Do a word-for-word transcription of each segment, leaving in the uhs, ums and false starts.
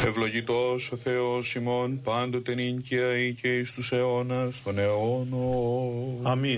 Ευλογητός ο Θεός ημών πάντοτε νύχια ή και εις τους αιώνας των αιώνων. Αμήν.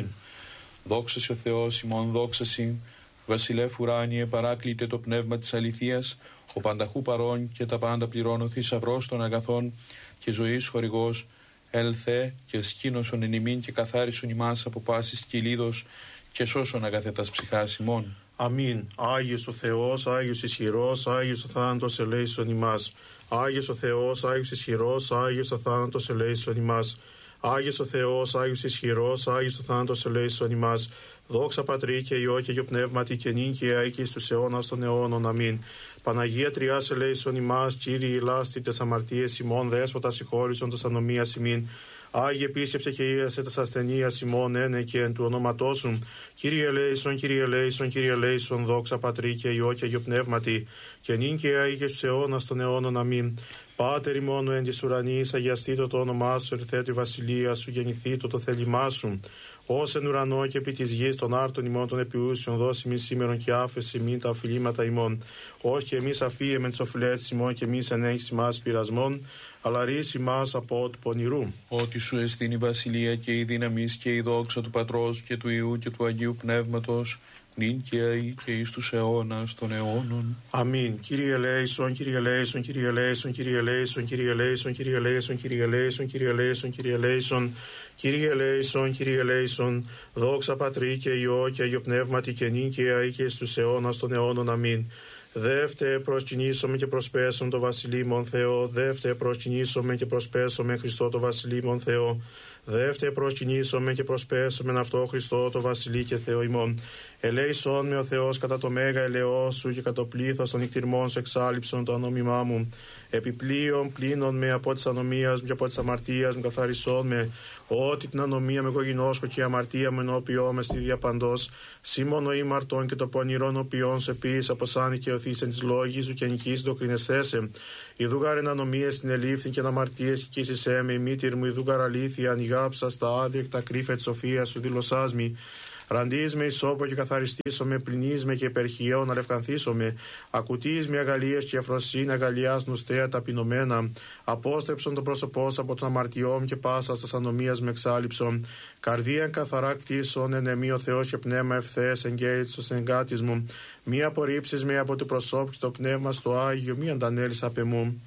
Δόξα σε ο Θεός ημών, δόξα σοι, βασιλεύ ουράνιε, παράκλητε το πνεύμα της αληθείας, ο πανταχού παρών και τα πάντα πληρώνω, θησαυρός των αγαθών και ζωής χορηγός, ελθέ και σκήνωσον εν ημίν και καθάρισον ημάς από πάσης κυλίδος και σώσον αγαθέτας ψυχάς ημών. Αμήν. Άγιος ο Θεός, Άγιος ισχυρός, Άγιος ο θάνατος ελέησον ημάς. Άγιος ο Θεός, Άγιος ισχυρός, Άγιος ο θάνατος ελέησον ημάς. Άγιος ο Θεός, Άγιος ισχυρός, Άγιος ο θάνατος ελέησον ημάς. Δόξα Πατρί και Υιό και Αγιο Πνεύματι και νυν και αεί και εις τους αιώνας των αιώνων. Αμήν. Παναγία Τριάς ελέησον ημάς, Κύριε ηλάστη τες αμαρτίες ημών, Δέσποτα συγχώρησον τες ανομίας ημίν. Άγιε επίσκεψε και ίασε τας ασθενείας ημών, ένε και εν του ονόματός σου. Κύριε ελέησον, Κύριε ελέησον, Κύριε ελέησον, δόξα Πατρί και Υιό και Αγιο Πνεύματι και νυν και αεί και στους αιώνας των αιώνων. Αμήν. Πάτερ ημών εν της ουρανής, αγιαστήτω το όνομά σου, ερθέτω η βασιλεία σου, γεννηθήτω το θέλημά σου. Ως εν ουρανό και επί της γης των άρτων ημών των επιούσιων, δώσει μη σήμερον και άφεση μην τα οφειλήματα ημών. Όχι και εμείς αφίεμεν τις οφειλέτες ημών και εμείς εν έχεις ημάς πειρασμών, αλλά ρίση μας από του πονηρού. Ότι σου εστίν η βασιλεία και η δύναμις και η δόξα του Πατρός και του Υιού και του Αγίου Πνεύματος, νυν και αεί και εις τους αιώνας των αιώνων. Αμήν. Κύριε ελέησον, Κύριε ελέησον, Κύριε ελέησον, Κύριε ελέησον, Κύριε ελέησον, Κύριε ελέησον, Κύριε ελέησον, Κύριε ελέησον, Κύριε ελέησον, Κύριε ελέησον, Κύριε ελέησον, δόξα Πατρί και Υιό και Αγιο Πνεύματι και νυν και αεί και εις τους αιώνας των αιώνων. Αμήν. Δεύτε προσκυνήσομε και προσπέσουμε το βασιλείμον Θεό, δεύτε προσκυνήσομε και προσπέσουμε Χριστό το βασιλείμον Θεό, δεύτε προσκυνήσομε και προσπέσουμε αυτό Χριστό το βασιλεί και Θεό ημών. Ελέησον με ο Θεός κατά το μέγα ελαιό σου και κατά το πλήθος των νυχτηρμών σου εξάλληψον το ανόμημά μου. Επιπλέον πλήνων με από της ανομίας μου και από της αμαρτίας μου καθαρισόν με, ότι την ανομία με κογινώσκω και η αμαρτία μου ενώπιό με στη διαπαντός, σήμωνο ήμαρτον και το πονηρόν οποίον σε πεις από σαν δικαιωθείς εν της λόγης σου και νικείς το κρινεσθέσε. Ιδούγαρ εν ανομίες στην ελήφθην και εν αμαρτίες και κοίσισέ με, η μήτηρ μου ιδούγαρ αλήθεια ανοιγάψα στα άδικτα κρύφε της σοφίας σου δηλωσάς μη. Ραντείς με ισόπο και καθαριστήσω με, πληνείς με και υπερχιαίο να λευκανθήσω με. Ακουτείς με αγαλίες και αφροσύνη, αγαλιάς νοστέα ταπεινωμένα. Απόστρεψον το πρόσωπό σου από τον αμαρτιό μου και πάσα στα ανομίας με εξάλληψον. Καρδίαν καθαρά κτίσον, εν εμή ο Θεός και πνεύμα ευθέες εγγέλης του εγκάτης μου. Μη απορρίψεις με από του προσώπου και το πνεύμα στο Άγιο, μη αντανέλεις απ' εμού.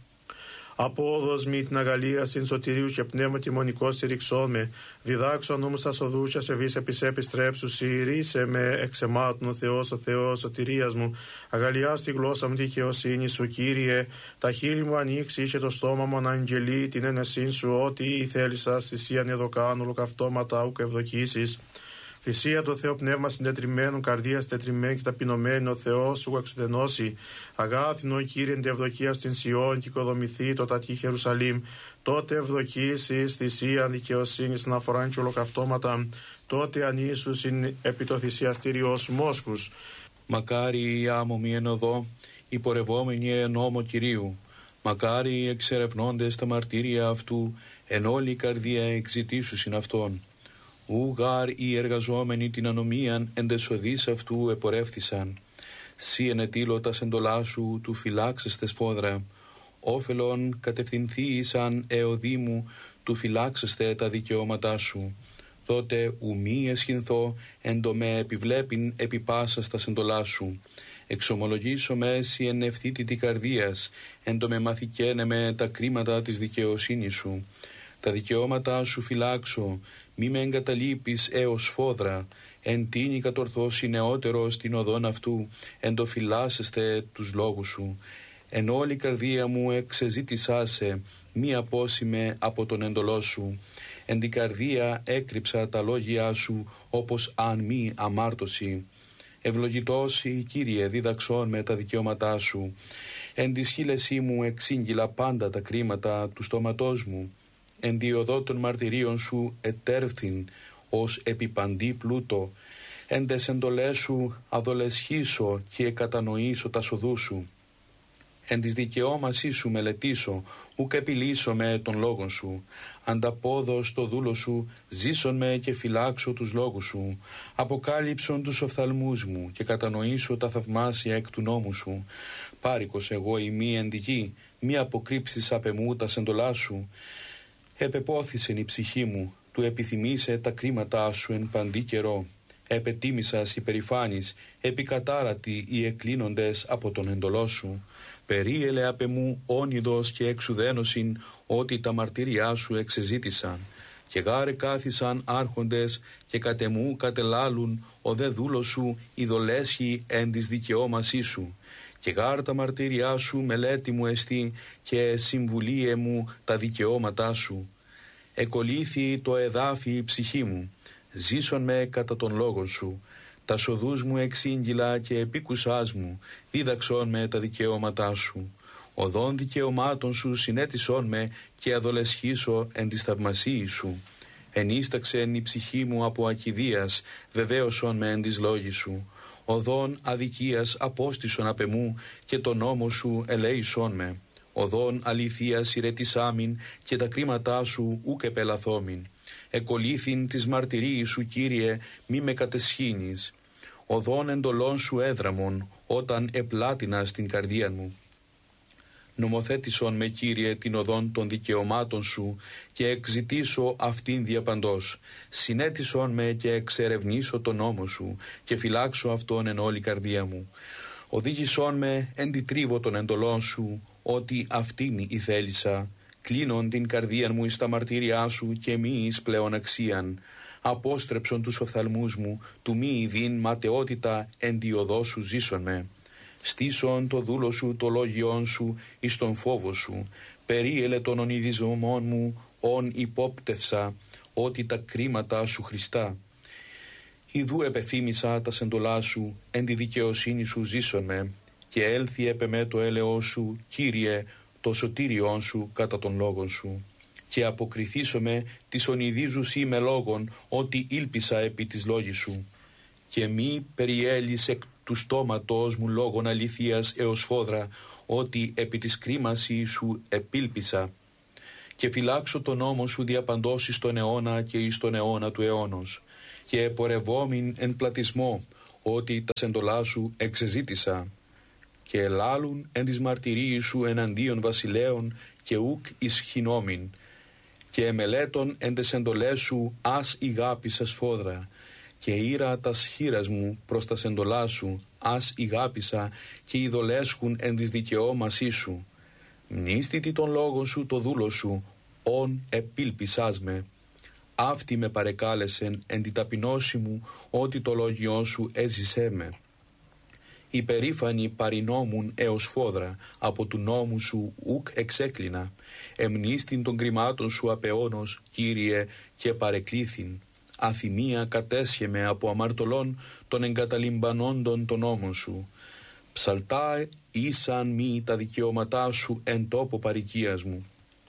Απόδος μη την αγαλία συν σωτηρίου και πνεύμα τιμονικό στηριξών με. Διδάξον όμως τα σοδούσια σε βίς επισέ επιστρέψου. Ρίσε με εξαιμάτων ο Θεός, ο Θεός σωτηρίας μου. Αγαλιά στη γλώσσα μου δικαιοσύνη σου, Κύριε. Τα χείλη μου ανοίξει και το στόμα μου αναγγελεί την ένεσήν σου. Ό,τι θέλησα θυσίαν εδώ κάνω, ολοκαυτώματα ουκ ευδοκίσεις. Θυσία το Θεό πνεύμα συντετριμένου, καρδία συντετριμένη και ταπεινωμένη, ο Θεός σου εξουδενώσει. Αγάθινο Κύριε, εν ευδοκία στην Σιών και οικοδομηθεί το τατή Ιερουσαλήμ. Τότε ευδοκίσεις θυσία δικαιοσύνη στην αφορά και ολοκαυτώματα. Τότε ανήσου συν επί το θυσιαστήριό σου μόσχους. Μακάρι οι άμωμοι εν οδό, οι πορευόμενοι εν νόμο Κυρίου. Μακάρι οι εξερευνώντες τα μαρτύρια αυτού, εν όλη η καρδία εξητήσουσιν αυτόν. Ουγάρ οι εργαζόμενοι την ανομίαν εν τεσοδείς αυτού επορεύθησαν. Σύ ενετήλω τα σεντολά σου του φυλάξεστε σφόδρα. Όφελον κατευθυνθήσαν εωδήμου του φυλάξεστε τα δικαιώματά σου. Τότε ουμή εσχυνθώ εν το με επιβλέπειν επί πάσα στα σεντολά σου. Εξομολογήσω με εσύ εν ευθύτητη καρδίας, εν το με μαθηκένε με τα κρίματα της δικαιοσύνης σου. Τα δικαιώματά σου φυλάξω, μη με εγκαταλείπεις έως φόδρα, εν τίνη κατορθώσει νεότερο στην οδόν αυτού, εν το φυλάσσεστε τους λόγους σου. Εν όλη η καρδία μου εξεζήτησά σε, μη απόσημε από τον εντολό σου. Εν την καρδία έκρυψα τα λόγια σου, όπως αν μη αμάρτωση. Ευλογητός η Κύριε, δίδαξόν με τα δικαιώματά σου. Εν τη σχήλεσή μου εξήγηλα πάντα τα κρίματα του στόματός μου. Εν τη οδό των μαρτυρίων σου ετέρθην ως επιπαντή πλούτο. Εν τες εντολές σου αδολεσχήσω και κατανοήσω τα σοδού σου. Εν της δικαιώμασής σου μελετήσω, ουκ επιλύσω με των λόγων σου. Ανταπόδω στο δούλο σου, ζήσον με και φυλάξω τους λόγους σου. Αποκάλυψον τους οφθαλμούς μου και κατανοήσω τα θαυμάσια εκ του νόμου σου. Πάρικος εγώ ημί εν τη γη, μη αποκρύψεις απ' εμού τα σεντολά σου. Επεπόθησεν η ψυχή μου, του επιθυμήσε τα κρίματά σου εν παντή καιρό. Επετίμησας υπερηφάνης, επικατάρατοι οι εκκλίνοντες από τον εντολό σου. Περίελε απ' εμού όνειδος και εξουδένωσιν, ότι τα μαρτύριά σου εξεζήτησαν. Και γάρε κάθισαν άρχοντες και κατ' εμού κατελάλουν, ο δε δούλος σου ειδολέσχει εν της δικαιώμασή σου. Και γάρ τα μαρτύριά σου μελέτη μου εστί και συμβουλίε μου τα δικαιώματά σου. Εκολύθη το εδάφι η ψυχή μου, ζήσον με κατά τον λόγον σου. Τα σοδούς μου εξήγγυλα και επίκουσάς μου, δίδαξον με τα δικαιώματά σου. Οδών δικαιωμάτων σου συνέτησόν με και αδολεσχήσω εν της θαυμασίης σου. Ενίσταξεν η ψυχή μου από ακιδείας, βεβαίωσον με εν της λόγης σου. Οδών αδικίας απόστησον απ' εμού και το νόμο σου ελέησόν με. Οδών αληθείας ηρετισάμιν και τα κρίματά σου ούκ επελαθόμην. Εκολύθην της μαρτυρίης σου, Κύριε, μη με κατεσχύνεις. Οδών εντολών σου έδραμον, όταν επλάτινα στην καρδία μου. Νομοθέτησον με, Κύριε, την οδόν των δικαιωμάτων σου και εξητήσω αυτήν διαπαντός. Συνέτησον με και εξερευνήσω τον νόμο σου και φυλάξω αυτόν εν όλη καρδία μου. Οδήγησόν με εν τη τρίβο των εντολών σου, ότι αυτήν η θέλησα. Κλείνον την καρδία μου εις τα μαρτύριά σου και μη εις πλέον αξίαν. Απόστρεψον τους οφθαλμούς μου, του μη ειδήν ματαιότητα εν τη οδό σου ζήσον με. Στήσον το δούλο σου το λόγιόν σου εις τον φόβο σου. Περίελε των ονειδισμών μου, ον υπόπτευσα, ότι τα κρίματα σου Χριστά. Ιδού επεθύμησα τα σεντολά σου, εν τη δικαιοσύνη σου ζήσον με. Και έλθει επ' εμέ το έλεος σου, Κύριε, το σωτήριόν σου κατά των λόγων σου. Και αποκριθήσομαι της ονειδίζους ή με λόγων, ότι ήλπισα επί της λόγης σου. Και μη περιέλεις εκ του στόματος μου λόγων αληθείας έως φόδρα, ότι επί της κρίμασή σου επήλπισα. Και φυλάξω τον νόμο σου διαπαντός εις τον αιώνα και εις τον αιώνα του αιώνος. Και επορευόμην εν πλατισμό, ότι τα σεντολά σου εξεζήτησα. Και ελάλουν εν της μαρτυρίης σου εναντίον βασιλέων και ουκ ισχυνόμην. Και εμελέτων εν τες εντολές σου ας ηγάπησα σφόδρα. Και ήρα τας χείρας μου προς τα σεντολά σου ας ηγάπησα και ειδολέσχουν εν της δικαιώμασή σου. Μνήστητη των λόγων σου το δούλο σου, ον επήλπισάς με. Αυτή με παρεκάλεσεν εν τη ταπεινώση μου, ότι το λόγιόν σου έζησέ με. Οι περήφανοι παρινόμουν έως φόδρα, από του νόμου σου ουκ εξέκλεινα. Εμνήστην των κρυμάτων σου απεώνος, Κύριε, και παρεκλήθην. Αθυμία κατέσχεμαι από αμαρτωλών των εγκαταλειμπανόντων των νόμων σου. Ψαλτά ήσαν μη τα δικαιώματά σου εν τόπο παροικίας μου.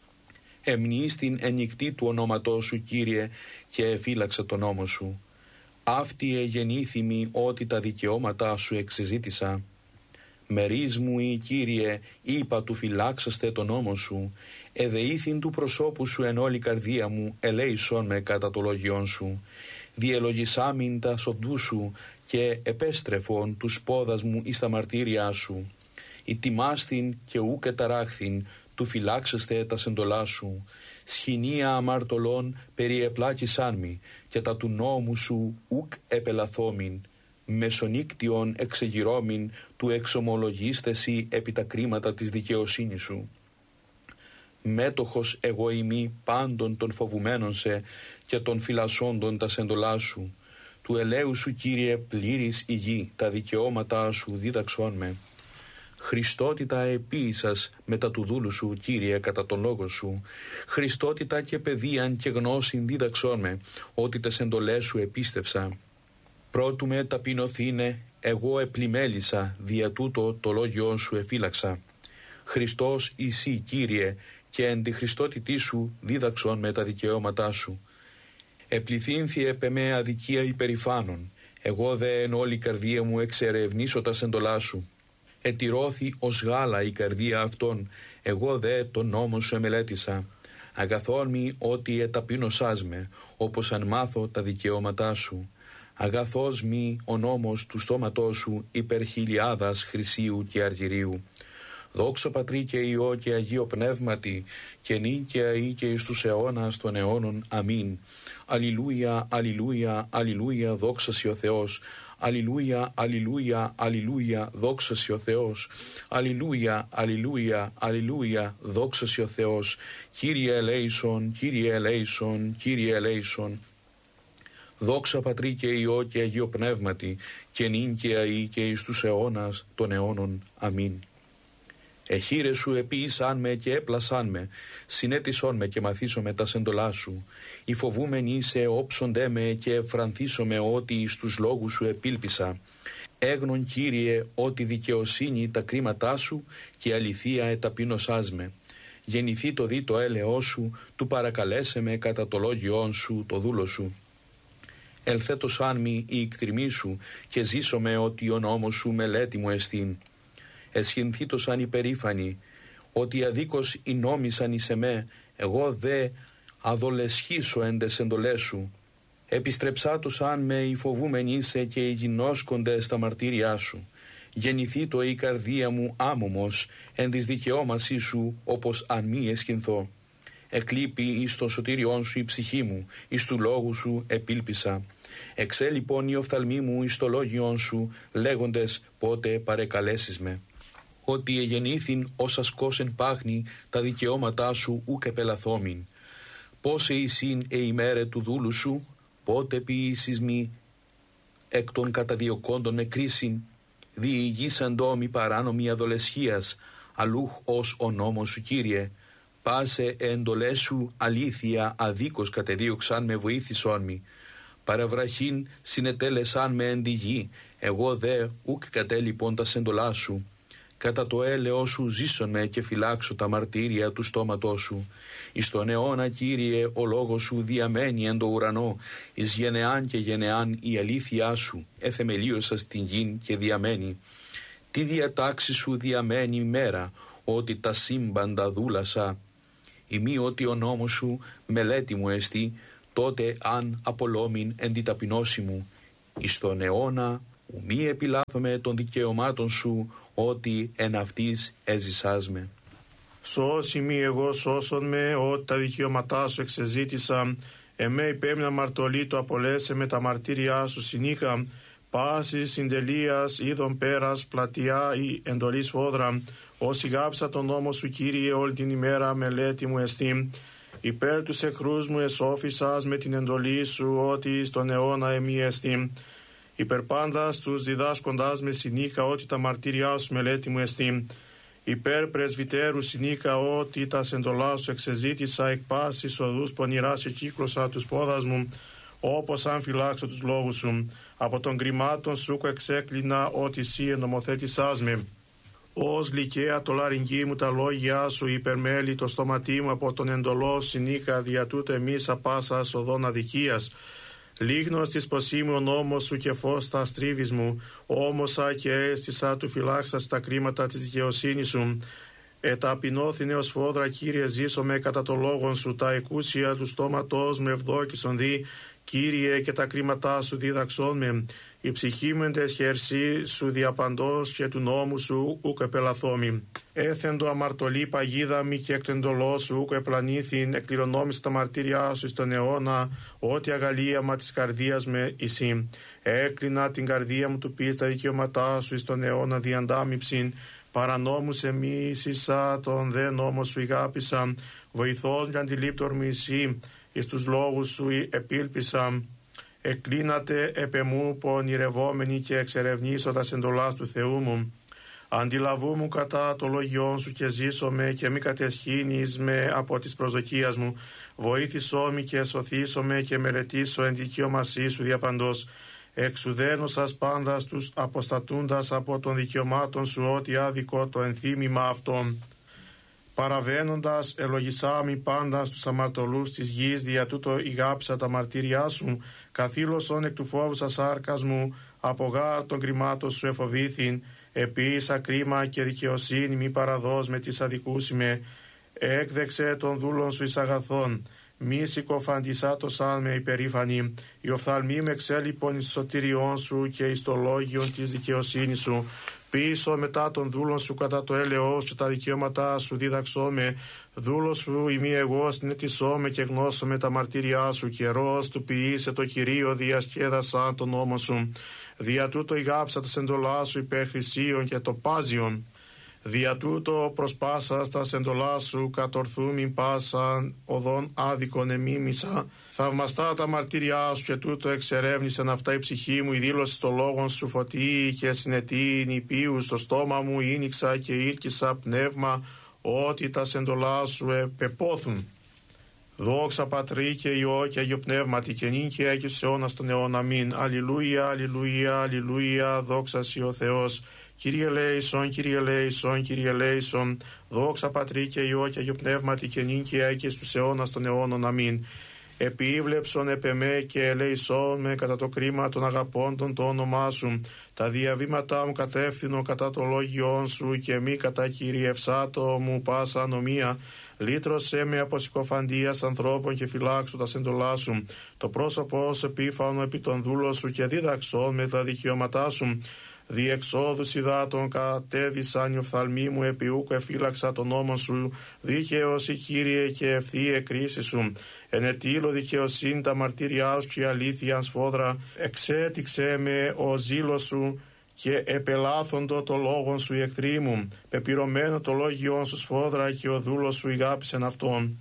Εμνήστην ενικτή του ονόματός σου, Κύριε, και εφύλαξα τον νόμο σου. Αυτή εγεννήθημη ότι τα δικαιώματά σου εξεζήτησα. Μερίς μου ή, Κύριε, είπα του φυλάξαστε τον νόμο σου. Εδεήθην του προσώπου σου εν όλη καρδία μου, ελέησόν με κατά το λόγιόν σου. Διελογισάμιν τα σοδού σου και επέστρεφον τους πόδας μου εις τα μαρτύρια σου. Ητιμάστην και ουκ εταράχθην, του φυλάξεστε τα σεντολά σου. Σχοινία αμαρτωλών περιεπλάκησάν μη, και τα του νόμου σου ουκ επελαθόμην. Μεσονύκτιον εξεγυρώμην, του εξομολογίστεσι επί τα κρίματα της δικαιοσύνης σου. Μέτοχος εγώ ημί πάντων των φοβουμένων σε και των φυλασσόντων τα σεντολά σου. Του ελέου σου, Κύριε, πλήρης η γη, τα δικαιώματά σου δίδαξόν με. Χριστότητα επίησας μετά του δούλου σου, Κύριε, κατά τον λόγο σου. Χριστότητα και παιδείαν και γνώσιν δίδαξόν με, ότι τες εντολές σου επίστευσα. Πρώτου με ταπεινωθήνε, εγώ επλημέλησα, δια τούτο το λόγιόν σου εφύλαξα. Χριστός εσύ, Κύριε, και εν τη Χριστότητή σου δίδαξον με τα δικαιώματά σου. Επληθύνθη επ' εμέ αδικία υπερηφάνων, εγώ δε εν όλη καρδία μου εξερευνήσω τα σεντολά σου. Ετηρώθη ως γάλα η καρδία αυτών, εγώ δε τον νόμο σου εμελέτησα. Αγαθόν μη ότι εταπείνωσάς με, όπως αν μάθω τα δικαιώματά σου. Αγαθός μη ο νόμος του στόματός σου υπερ χιλιάδας χρυσίου και αργυρίου. Δόξα Πατρί και Υιό και Αγίο Πνεύματι, και νίκαια ή και εις τους αιώνας των αιώνων. Αμήν. Αλληλούια, αλληλούια, αλληλούια, δόξα σοι ο Θεός. Αλληλούια, αλληλούια, αλληλούια, δόξα σοι ο Θεός. Αλληλούια, αλληλούια, αλληλούια, δόξα σοι ο Θεός. Κύριε ελέησον, Κύριε ελέησον, Κύριε ελέησον. Δόξα Πατρί και Υιό και Αγίο Πνεύματι, και νυν και αεί και εις τους αιώνας των αιώνων. Αμήν. Εχείρε σου επίησαν με και έπλασαν με, συνέτησον με και μαθήσω με τα σεντολά σου. Οι φοβούμενοι είσαι όψοντέ με και ευφρανθήσω με ότι εις τους λόγους σου επίλπισα. Έγνον Κύριε ότι δικαιοσύνη τα κρίματά σου και αληθεία εταπείνωσάς με. Γεννηθεί το δι το έλεό σου, του παρακαλέσε με κατά το λόγιόν σου το δούλο σου. Ελθέτωσάν μη η εκτριμή σου και ζήσω με ότι ο νόμος σου μελέτη μου εστίν. Εσχυνθήτωσαν υπερήφανοι, ότι αδίκως οι νόμισαν εις εμέ, εγώ δε αδολεσχήσω εν τες εντολές σου. Επιστρεψάτωσαν με οι φοβούμενοι είσαι και οι γινώσκονται στα μαρτύρια σου. Γεννηθεί το η καρδία μου άμωμος εν της δικαιώμασή σου, όπως αν μη εσχυνθώ. Εκλείπει εις το σωτήριόν σου η ψυχή μου, εις του λόγου σου επίλπισα. Εξέ λοιπόν η οφθαλμή μου εις το λόγιόν σου, λέγοντες πότε παρεκαλέσεις με. Ότι εγεννήθην ως ασκός εν πάχνη, τα δικαιώματά σου ουκ επελαθόμην. Πόσε εισήν ε ημέρε του δούλου σου, πότε ποιήσεις μη εκ των καταδιωκόντων με κρίσιν, διηγήσαντό μη παράνομη αδολεσχίας, αλλούχ ως ο νόμος σου Κύριε. Πάσε εντολές σου αλήθεια αδίκως κατεδίωξαν με βοήθησόν μη. Παραβραχήν συνετέλεσαν με εν τη γη, εγώ δε ουκ κατέλειπον τα σεντολά σου. Κατά το έλεό σου ζήσον με και φυλάξω τα μαρτύρια του στόματός σου. Εις τον αιώνα Κύριε ο λόγος σου διαμένει εν το ουρανό, εις γενεάν και γενεάν η αλήθειά σου εθεμελίωσα στην γην και διαμένει. Τι διατάξη σου διαμένει μέρα, ότι τα σύμπαντα δούλασα. Ημί ότι ο νόμος σου μελέτη μου εστί, τότε αν απολόμην εν τη ταπεινώση μου. Εις τον αιώνα ου μη επιλάθομαι των δικαιωμάτων σου, ότι εν αυτής έζησάς με. Σώσει μη εγώ σώσον με, ότι τα δικαιώματά σου εξεζήτησα. Εμέ υπέμεινα αμαρτωλή το απολέσαι με τα μαρτύρια σου συνήκα. Πάση συντελείας είδων πέρας πλατιά ή εντολής φόδρα. Όσοι γάψα τον νόμο σου Κύριε όλη την ημέρα μελέτη μου εστί. Υπέρ τους εχθρούς μου εσώφισας με την εντολή σου, ότι στον αιώνα εμεί εστί. Υπερπάντας τους διδάσκοντας με συνήκα, ότι τα μαρτύριά σου μελέτη μου εστί. Υπέρ πρεσβυτέρου συνήκα, ότι τα σεντολά σου εξεζήτησα. Εκ πάσης οδούς πονηράς και κύκλωσα τους πόδας μου, όπως αν φυλάξω τους λόγους σου. Από των κρυμάτων σου εξέκλεινα, ότι εσύ ενομοθέτησάς με. Ως γλυκαία το λαρυγγί μου τα λόγια σου, υπερμέλη το στόματί μου, από τον εντολό συνήκα, δια τούτο εμείς απάσας οδόν αδικίας. Λίγνος της ποσή μου ο νόμος σου και φως τα στρίβεις μου, όμωσα και αίσθησα του φυλάξας τα κρίματα της δικαιοσύνης σου. Εταπεινώθηνε ως φόδρα Κύριε ζήσομαι κατά το λόγον σου, τα εκούσια του στόματός μου ευδόκησον δι, Κύριε και τα κρίματά σου δίδαξόν με. Η ψυχή μου εν τες χερσί σου διαπαντός και του νόμου σου ουκ επελαθόμη. Έθεντο αμαρτωλή παγίδα μη και εκ του εντολός σου ουκ επλανήθην, εκκληρονόμησε τα μαρτύριά σου στον αιώνα, ότι αγαλίαμα της καρδίας με εσύ. Έκλεινα την καρδία μου του πεις τα δικαιώματά σου εις τον αιώνα διαντάμυψην. Παρανόμους εμίσησα, τον δε νόμο σου ηγάπησα, βοηθός και αντιλήπτορ μου εσύ, εις τους λόγους σου επίλπισα. Εκλίνατε επεμού πονηρευόμενοι και εξερευνήσω τα σεντολάς του Θεού μου. Αντιλαβού μου κατά το λόγιόν σου και ζήσομαι και μη κατεσχύνεις με από τις προσδοκίας μου. Βοήθησό μη και σωθήσω με και μελετήσω εν δικαιωμασί σου διαπαντός. Εξουδένωσας πάντας τους αποστατούντας από των δικαιωμάτων σου, ότι άδικο το ενθύμημα αυτών. Παραβαίνοντας ελογισάμι πάντα στους αμαρτωλούς της γης, δια τούτο ηγάψα τα μαρτύριά σου, καθήλωσον εκ του φόβου σας σάρκας μου, από γάρ των κρυμάτων σου εφοβήθην, επίησα κρίμα και δικαιοσύνη μη παραδός με τις αδικούσιμε, έκδεξε των δούλων σου εις αγαθών, μη συκοφαντισάτωσαν με υπερήφανη, οι οφθαλμοί με εξέλιπον εις σωτηριών σου και εις το λόγιον της δικαιοσύνης σου, Πίσω μετά των δούλων σου κατά το έλεος και τα δικαιώματά σου δίδαξόμε. Δούλο σου ημί εγώ συνετισόμε και γνώσαμε τα μαρτύριά σου. Καιρός του ποιήσε το Κυρίο διασκέδασαν τον νόμο σου. Δια τούτο ηγάψα τα σεντολά σου υπέρ χρυσίων και το πάζιον. Δια τούτο προσπάσα στα σεντολά σου κατορθούμην πάσαν οδόν άδικον εμίμησα. Θαυμαστά τα μαρτύριά σου και τούτο εξερεύνησεν αυτά η ψυχή μου. Η δήλωση των λόγων σου φωτί και συνετή νηπίου στο στόμα μου ήνιξα και ήρκησα πνεύμα ότι τα σεντολά σου επεπόθουν. Δόξα Πατρί και Υιό και Αγιο Πνεύματι και νυν και Άγιος στους αιώνας των αιών. Αμήν. Αλληλούια, αλληλούια, αλληλούια, δόξα σοι ο Θεός. Κύριε ελέησον, Κύριε ελέησον, Κύριε ελέησον. Δόξα Πατρί και Υιό και Αγιο Πνεύματι και νυν και Άγιος στους αιώνας των αιώνων. Αμήν. Επίβλεψον επ' εμέ και ελέησόν με κατά το κρίμα των αγαπώντων το όνομά σου. Τα διαβήματά μου κατεύθυνον κατά το λόγιόν σου και μη κατά κυριευσάτο μου πάσα ανομία. Λύτρωσέ με από συκοφαντίας ανθρώπων και φυλάξου τα σεντολά σου. Το πρόσωπό σου επίφανο επί των δούλων σου και δίδαξόν με τα δικαιώματά σου. Διεξόδους υδάτων κατέδυσαν οι οφθαλμοί μου, επί ούκου εφύλαξα τον νόμο σου. Δίκαιος η Κύριε και ευθύε κρίση σου. Ενετήλω δικαιοσύνη τα μαρτύριά σου και αλήθεια σφόδρα. Εξέτηξε με ο ζήλος σου και επελάθοντο το λόγον σου οι εχθροί μου. Πεπυρωμένο το λόγιόν σου σφόδρα και ο δούλος σου ηγάπησεν αυτόν.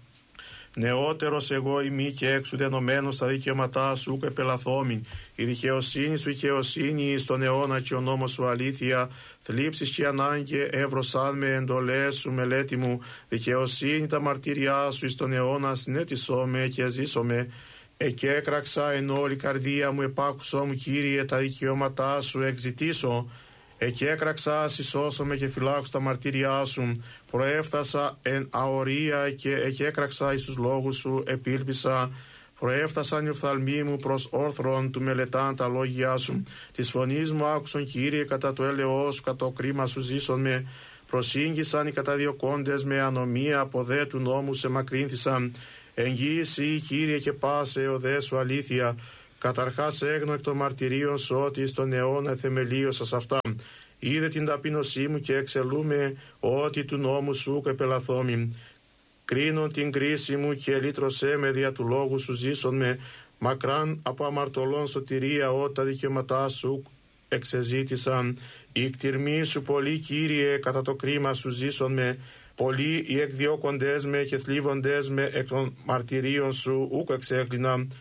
Νεότερος εγώ ημί και εξουδενωμένος στα δικαιώματά σου και επελαθόμην. Η δικαιοσύνη σου δικαιοσύνη στον αιώνα και ο νόμος σου αλήθεια. Θλίψεις και ανάγκη εύρωσαν με εντολές σου μελέτη μου. Δικαιοσύνη τα μαρτυριά σου εις τον αιώνα συνέτησόμε και ζήσομε. Εκέκραξα εν όλη καρδία μου, επάκουσό μου Κύριε τα δικαιώματά σου εξητήσω. Εκέκραξα, συσώσομαι και φυλάξω τα μαρτύριά σου. Προέφτασα εν αορία και εκέκραξα εις τους λόγους σου επίλπισα. Προέφτασαν οι οφθαλμοί μου προς όρθρον του μελετάν τα λόγια σου. Της φωνής μου άκουσον Κύριε κατά το έλεος σου, κατά το κρίμα σου ζήσον με. Προσήγγισαν οι καταδιωκόντες με ανομία, από δε του νόμου σε μακρύνθησαν. Εγγύηση Κύριε και πάσε ο δε σου αλήθεια. Καταρχάς έγνω εκ των μαρτυρίων σου ότι στον αιώνα θεμελίωσας αυτά. Είδε την ταπείνωσή μου και εξελούμε ότι του νόμου σου κεπελαθόμην. Κρίνον την κρίση μου και λύτρωσέ με δια του λόγου σου ζήσον με. Μακράν από αμαρτωλών σωτηρία ό, τα δικαιώματά σου εξεζήτησαν. Η κτηρμή σου πολύ Κύριε κατά το κρίμα σου ζήσον με. Πολλοί οι εκδιώκοντές με και θλίβοντές με εκ των μαρτυρίων σου ούκ εξέκλειναν.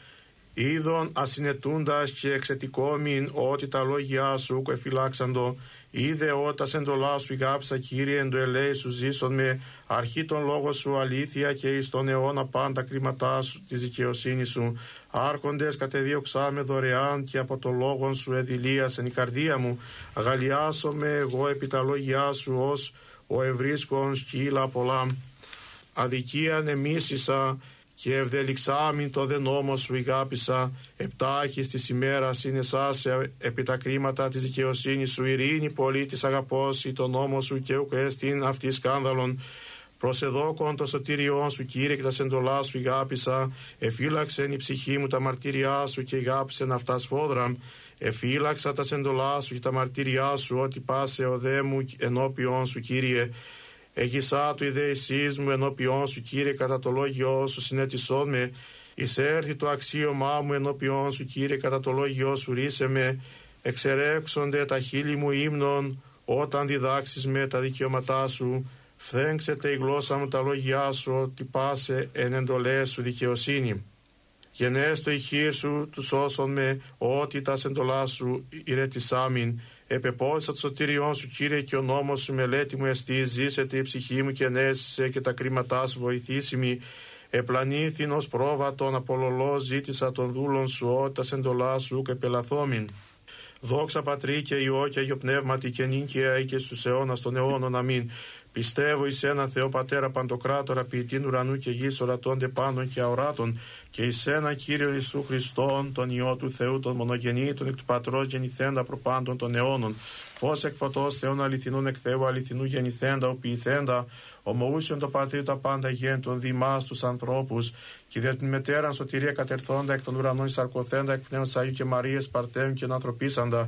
Είδον ασυνετούντας και εξετικόμην ότι τα λόγια σου εφυλάξαντο. Είδε ότα σεντολά σου ηγάψα Κύριε εν το ελέη σου ζήσον με. Αρχή των λόγων σου αλήθεια και εις τον αιώνα πάντα κρίματά σου της δικαιοσύνης σου. Άρχοντες κατεδίωξά με δωρεάν και από το λόγον σου εδηλίασεν η καρδία μου. Αγαλιάσομαι εγώ επί τα λόγια σου ως ο ευρίσκον σκύλα πολλά. Αδικίαν εμίσησα και ευδελιξάμιν το δε νόμο σου ηγάπησα. Επτάχης της ημέρας είναι σάσε επί τα κρίματα της δικαιοσύνης σου. Ειρήνη πολίτης αγαπώσει το νόμο σου και ουκ έστιν αυτή σκάνδαλον. Προσεδόκον το σωτήριόν σου Κύριε και τα σεντολά σου ηγάπησα. Εφύλαξεν η ψυχή μου τα μαρτύριά σου και ηγάπησεν αυτά σφόδρα. Εφύλαξα τα σεντολά σου και τα μαρτύριά σου ότι πάσε ο δε μου ενώπιον σου Κύριε. Εγισά του ιδεησής μου ενώπιόν σου Κύριε κατά το λόγιό σου συνέτησόν με. Εισέρθη το αξίωμά μου ενώπιόν σου Κύριε κατά το λόγιό σου ρίσε με. Εξερέξονται τα χείλη μου ύμνων όταν διδάξεις με τα δικαιώματά σου. Φθέγξεται η γλώσσα μου τα λόγια σου ότι πάσε εν εντολές σου δικαιοσύνη. Γενέστο η χείρ σου του σώσον με ότι τα σεντολά σου ηρετισάμιν. Επεπόδησα το σωτήριόν σου Κύριε και ο νόμος σου μελέτη μου εστί. Ζήσεται η ψυχή μου και ενέστησε και τα κρίματά σου βοηθήσιμη. Επλανήθην ως πρόβατον απολολό ζήτησα των δούλων σου ότι τα σεντολά σου και πελαθόμην. Δόξα Πατρί και Υιό και Αγιο Πνεύματι και νυν και αεί και στους αιώνας των αιώνων. Αμήν. Πιστεύω εις ένα Θεό Πατέρα Παντοκράτορα, ποιητήν ουρανού και γης, ορατώνται πάντων και αοράτων, και εις ένα Κύριον Ιησού Χριστόν, τον Υιό του Θεού, τον μονογεννήτων εκ του Πατρός γεννηθέντα προπάντων των αιώνων. Φως εκ φωτός Θεών αληθινών εκ Θεού αληθινού γεννηθέντα, οποιηθέντα, ομοούσιον το Πατρί τα πάντα γέντων δημάς τους ανθρώπους, και δια την μετέραν σωτηρία κατερθόντα εκ των ουρανών εισαρκωθέντα εκ πνεύματος Αγίου και Μαρίας Παρθέων και ανθρωπίσαντα.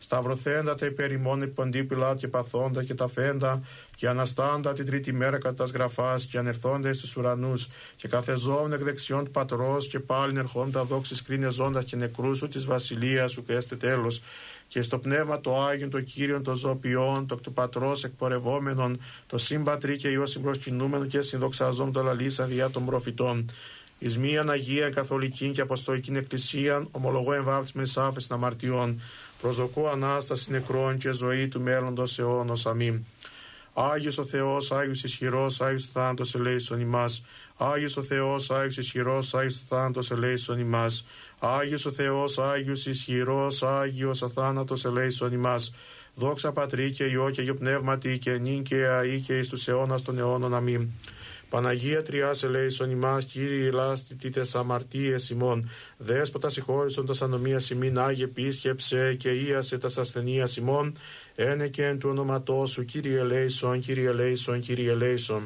σταυρωθέντα τα υπέρ ημών επί Ποντίου Πιλάτου και παθόντα και τα φέντα, και αναστάντα την τρίτη μέρα κατά τας γραφάς, και ανερθόντα εις τους ουρανούς, και καθεζόμουν εκ δεξιών του Πατρός, και πάλιν ερχόντα δόξης κρίνες ζώντας και νεκρούς σου της βασιλείας σου, και έστε τέλος. Και στο πνεύμα το Άγιον, το Κύριον, το ζωοποιών, το εκ του Πατρός εκπορευόμενον, το συμπατρί και Υιό συμπροσκυνούμενο και συνδοξαζόν το λαλήσα διά των προφητών. Εις μίαν Αγία καθολική και αποστολική εκκλησίαν, ομολογώ εμβάπτισμεν σάφες αμαρτιών, προσδοκώ Ανάσταση νεκρών και ζωή του μέλλοντος αιώνος. Αμήν. Άγιος ο Θεός, Άγιος ισχυρός, Άγιος ο θάνατος ελέησον ημάς. Άγιος ο Θεός, Άγιος ισχυρός, Άγιος ο θάνατος ελέησον ημάς. Άγιος ο Θεός, Άγιος ισχυρός, Άγιος ο θάνατος ελέησον ημάς. Δόξα Πατρί και Υιό και Υιό Πνεύματι και νυν και αεί και εις τους αιώνας των αιώνων. Αμήν. Παναγία Τριάς ελέησον ημάς, Κύριε ελάστητη τες αμαρτίες ημών. Δέσποτα συγχώρησον τας ανομίας ημίν, Άγιε επίσκεψε και ίασε τας ασθενείας ημών. Ένε και εν του ονόματός σου, Κύριε ελέησον, Κύριε ελέησον, Κύριε ελέησον.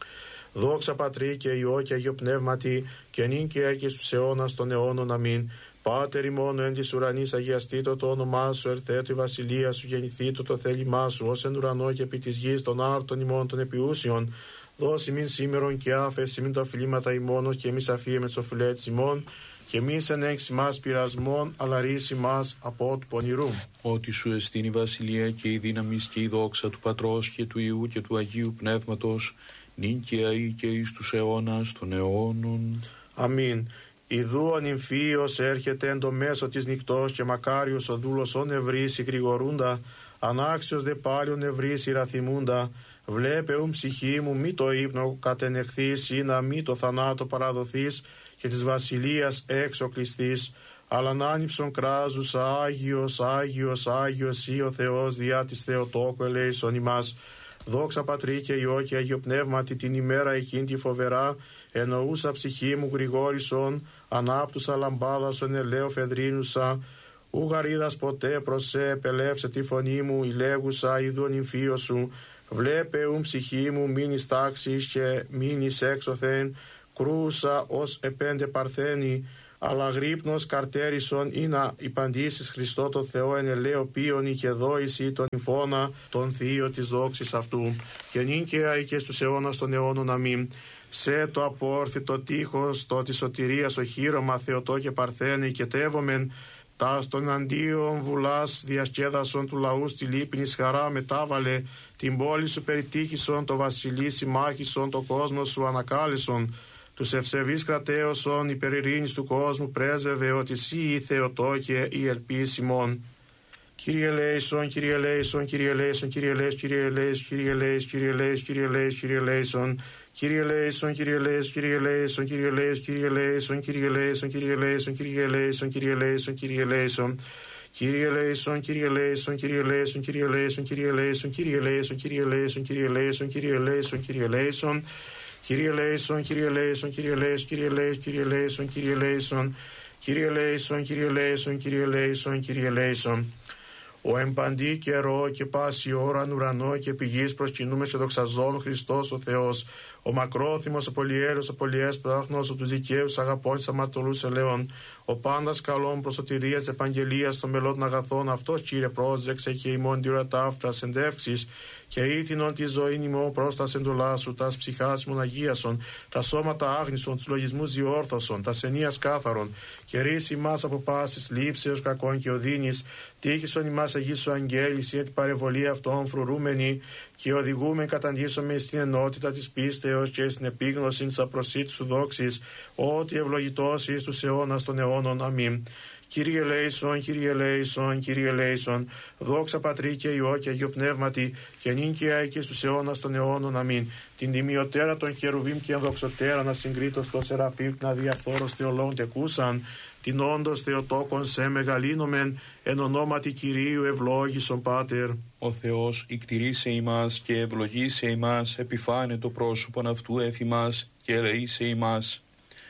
Δόξα Πατρί και Υιό και Υιό Πνεύματι και νυν και αεί και στους αιώνας των αιώνων. Αμήν. Πάτερ ημών εν της ουρανής, αγιαστήτω το όνομά σου, ερθέτω η βασιλεία σου, γεννηθήτω το θέλημά σου, ως εν ουρανό και επί της γης των άρτων ημών των επιούσιων. Δώσει μην σήμερον και άφεση μην τα οφειλήματα ημώνος, και εμείς αφίε με τις οφειλέτες ημών, και εμείς εν έξι μας πειρασμών, αλλά ρίση μας από του πονηρού. Ότι σου εστίν η βασιλεία και η δύναμη και η δόξα του Πατρός και του Υιού και του Αγίου Πνεύματος, νυν και αεί και εις τους αιώνας των αιώνων. Αμήν. Ιδού ο νυμφίος έρχεται εν το μέσο της νυχτός, και μακάριος ο δούλος ον ευρύς γρηγορούντα, ανάξιος δε πάλιον ευρύς ραθυμούντα. Βλέπε ου ψυχή μου μη το ύπνο κατενεχθείς, ή να μη το θανάτο παραδοθείς, και της βασιλείας έξω κλειστείς. Αλλά να άνυψον κράζουσα, Άγιος, Άγιος, Άγιος ή ο Θεός διά της Θεοτόκου ελέησον ημάς. Δόξα Πατρί και Υιό και Αγιο Πνεύματι την ημέρα εκείνη τη φοβερά, εννοούσα ψυχή μου γρηγόρησον, ανάπτουσα λαμπάδασον ελαίο φεδρίνουσα. Ου γαρίδας ποτέ προσέ, επελεύσε τη φωνή μου, ηλέγουσα ειδού νυμφίο σου. Βλέπε ου ψυχή μου μείνεις τάξης και μείνεις έξωθεν, κρούσα ως επέντε παρθένη, αλλά γρύπνος καρτέρισον ή να υπαντήσεις Χριστό το Θεό εν ελαίο πίονι και δόηση τον υφώνα τον θείο της δόξης αυτού. Και νυν και αεί και στους αιώνας των αιώνων. Αμήν. Σε το απόρθητο τείχος το της σωτηρίας οχύρωμα Θεοτό και παρθένη, και τεύομεν τα στον αντίον βουλάς διασκέδασον του λαού στη λύπηνης χαρά μετάβαλε, την πόλη σου περιτύχησον, το βασιλεί συμμάχησον, το κόσμο σου ανακάλεσον, τους ευσεβείς κρατέωσον, υπερ ειρήνης του κόσμου πρέσβευε, ότι εσύ η Θεοτό και η ελπίς ημών. Κύριε ελέησον, Κύριε ελέησον, Κύριε ελέησον, Κύριε ελέησον, Κύριε ελέησον, Κύριε ελέησον, Κύριε ελέησον, Κύριε ελέησον, Κύριε ελέησον. Κύριε ελέησον, Κύριε ελέησον, Κύριε ελέησον, Κύριε ελέησον, Κύριε ελέησον, Κύριε ελέησον, Κύριε ελέησον, Κύριε ελέησον, Κύριε ελέησον, Κύριε ελέησον. Κύριε ελέησον, Κύριε ελέησον, Κύριε ελέησον, Κύριε ελέησον, Κύριε ελέησον, Κύριε ελέησον, Κύριε ελέησον, Κύριε ελέησον, Κύριε ελέησον, Κύριε ελέησον, Κύριε ελέησον, Κύριε ελέησον, Κύριε ελέησον, Κύριε ελέησον, Κύριε ελέησον, Κύριε ελέησον, Κύριε ελέησον, Κύριε ελέησον, Κύριε ελέησον. Ο εμπαντή καιρό και πάση ώρα ουρανό και πηγής προσκυνούμε σε δοξαζόν Χριστός ο Θεός. Ο μακρόθυμος, ο πολυέλεος, ο πολυέσπραχνος, ο τους δικαίους αγαπών της αμαρτωλούς ελαιών. Ο πάντας καλών προς σωτηρίας επαγγελίας των μελών αγαθών. Αυτός, Κύριε, πρόσδεξε και ημών τη ώρα ταύτας εντεύξεις, και ήθινον τη ζωή ημών προς τα εντολά σου, τας ψυχάς ημών αγίασον, τα σώματα άγνησον, τους λογισμούς διόρθωσον, τα ενίας κάθαρον, και ρίση ημάς από πάσης λήψεως κακών και οδύνης, τύχησον ημάς αγίσου αγγέλης, ή την παρεμβολή αυτών φρουρούμενοι, και οδηγούμεν καταντήσωμε στην ενότητα της πίστεως και στην επίγνωση της απροσίτης σου δόξης, ότι ευλογητός εις τους αιώνας των αιώνων. Αμήν. Κύριε ελέησον, Κύριε ελέησον, Κύριε ελέησον. Δόξα Πατρί και Υιό και Αγιο Πνεύματι, και νυν και αεί και στους αιώνας των αιώνων. Αμήν. Την τιμιωτέρα των χερουβίμ και ενδοξωτέρα να συγκρίτω στο σεραφείμ να διαφθόρος θεολόγων τεκούσαν, την όντως Θεοτόκον σε μεγαλύνομεν, εν ονόματι Κυρίου ευλόγησον Πάτερ. Ο Θεός ικτηρίσε ημάς και ευλογήσε ημάς, επιφάνε το πρόσωπον αυτού εφημάς και ελεήσε ημάς.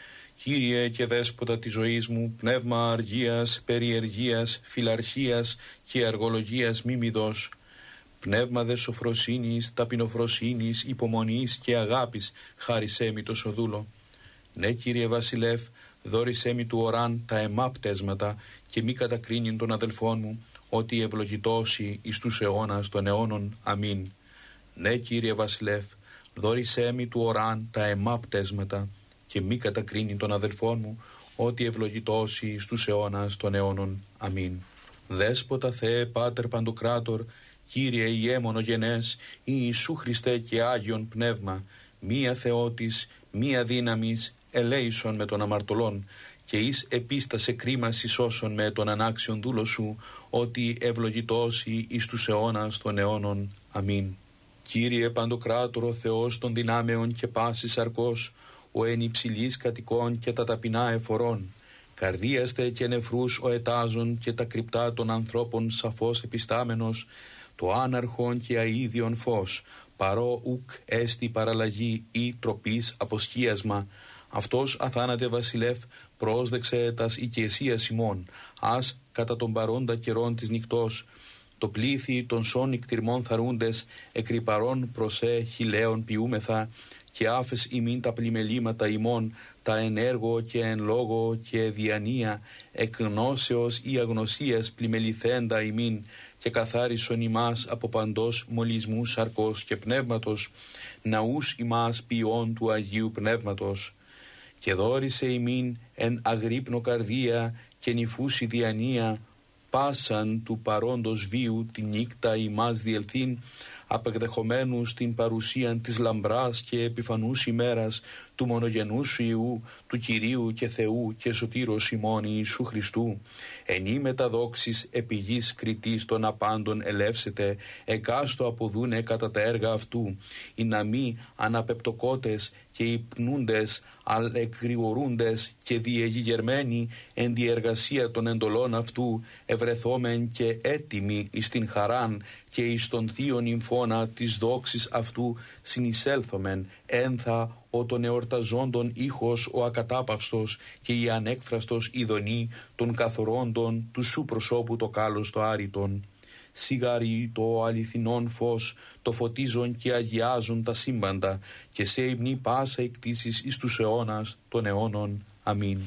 Κύριε και Δέσποτα της ζωής μου, πνεύμα αργίας, περιεργίας, φιλαρχίας και αργολογίας μη μη δώσ. Πνεύμα δε σοφροσύνης, ταπεινοφροσύνης, υπομονής και αγάπης, χάρισέ μη το σοδούλο. Ναι, Κύριε Βασιλεύ, δώρισέ μη του οράν τα αιμά πτέσματα, και μη κατακρίνειν των αδελφών μου, ότι ευλογητώσει εις τους αιώνας των αιώνων. Αμήν. Ναι, Κύριε Βασιλεύ, δώρισέ μη του οράν τα αιμά πτέσματα και μη κατακρίνει των αδελφών μου, ότι ευλογητώσει εις τους αιώνας των αιώνων. Αμήν. Δέσποτα Θεέ Πάτερ Παντοκράτορ, Κύριε Ιέμονο γενές, Ιησού Χριστέ και Άγιον Πνεύμα, μία Θεότης, μία δύναμης, ελέησον με τον αμαρτωλόν, και εις επίστασε κρίμας εις όσων με τον ανάξιον δούλο σου, ότι ευλογητώσει εις τους αιώνας των αιώνων. Αμήν. Κύριε Παντοκράτορο Θεός των δυνάμεων και πάσης αρκός, ο εν υψηλής κατοικών και τα ταπεινά εφορών, καρδίαστε και νεφρούς ο ετάζων και τα κρυπτά των ανθρώπων σαφώς επιστάμενος, το άναρχον και αΐδιον φως, παρό ουκ έστι παραλλαγή ή τροπής αποσκίασμα. Αυτός αθάνατε βασιλεύ πρόσδεξε τας οικεσίας ημών, ας κατά τον παρόντα καιρόν της νυχτός, το πλήθη των σών νυκτυρμών θαρούντες, εκρυπαρών προσέ χιλέων ποιούμεθα, και άφες ημίν τα πλημελήματα ημών, τα εν έργο και εν λόγο και διανία, εκ γνώσεως ή αγνωσίας πλημεληθέντα ημίν, και καθάρισον ημάς από παντός μολυσμού σαρκός και πνεύματος, ναούς ημάς ποιών του Αγίου Πνεύματος. Και δόρισε ημίν εν αγρύπνο καρδία και νυφούση διανία, πάσαν του παρόντος βίου τη νύκτα ημάς διελθύν, απεκδεχομένους την παρουσίαν της λαμπράς και επιφανούς ημέρας του μονογενού σου Υιού, του Κυρίου και Θεού και Σωτήρος ημών Ιησού Χριστού, ενή μεταδόξης επί γης κριτής των απάντων ελεύσετε, εκάστο αποδούνε κατά τα έργα αυτού, οι να μη αναπεπτοκότες και υπνούντες, αλεκγρηγορούντες και διεγηγερμένοι εν διεργασία των εντολών αυτού, ευρεθόμεν και έτοιμοι εις την χαράν και εις τον θείον ημφώνα της δόξης αυτού συνεισέλθομεν, ένθα ο των εορταζόντων ήχος ο ακατάπαυστος και η ανέκφραστος ειδονή των καθορώντων του σου προσώπου το κάλος το άριτον. Σιγάρι το αληθινόν φως, το φωτίζον και αγιάζουν τα σύμπαντα, και σε υμνή πάσα εκτίσεις εις τους αιώνας των αιώνων. Αμήν.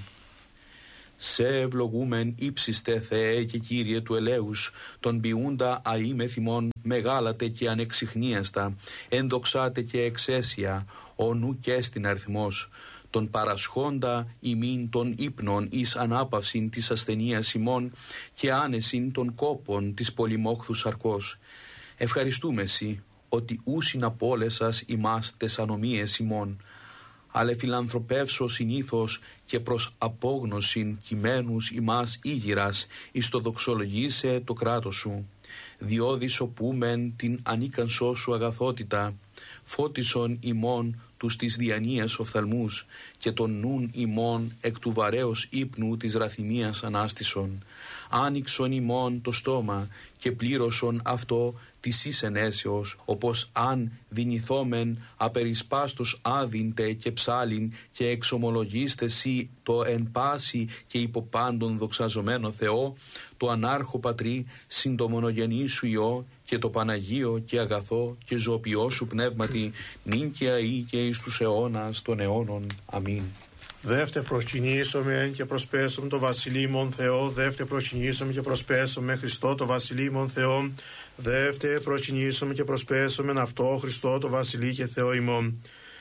Σε ευλογούμεν ύψιστε Θεέ και Κύριε του ελέους, τον ποιούντα αήμεθυμον μεγάλατε και ανεξιχνίαστα, ενδοξάτε και εξαίσια, ο νου και στην αριθμός, τον παρασχόντα ημίν των ύπνων εις ανάπαυσιν της ασθενείας ημών και άνεσιν των κόπων της πολυμόχθου σαρκός. Ευχαριστούμε Συ, ότι ούσιν απόλεσας ημάς τες ανομίες ημών, αλλά φιλανθρωπεύσω συνήθως και προς απόγνωσιν κειμένους ημάς ήγηρας, εις το δοξολογήσε το κράτος σου. Διόδη σωπούμεν την ανίκανσό σου αγαθότητα, φώτισον ημών τους της διανοίας οφθαλμούς και τον νουν ημών εκ του βαρέως ύπνου της ραθυμίας ανάστησον. Άνοιξον ημών το στόμα και πλήρωσον αυτό της εις ενέσεως, όπως αν δυνηθόμεν απερισπάστος άδυντε και ψάλιν και εξομολογήστε σοι το εν πάση και υποπάντων δοξαζομένο Θεό, το ανάρχο Πατρί, συν το μονογενή σου Υιό και το Παναγίο και αγαθό και ζωοποιό σου πνεύματι, νυν και αεί και εις τους αιώνας των αιώνων. Αμήν. Δεύτε προσκυνήσομεν και προσπέσομεν το Βασιλείμον Θεό, δεύτε προσκυνήσομεν και προσπέσομεν Χριστό το Βασιλείμον Θεό, δεύτε προσκυνήσομεν και προσπέσομεν αυτό Χριστό το Βασιλεί και Θεό ημών.